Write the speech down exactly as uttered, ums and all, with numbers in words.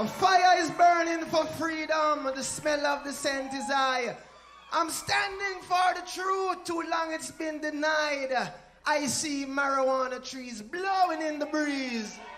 A fire is burning for freedom. The smell of the scent is high. I'm standing for the truth. Too long it's been denied. I see marijuana trees blowing in the breeze.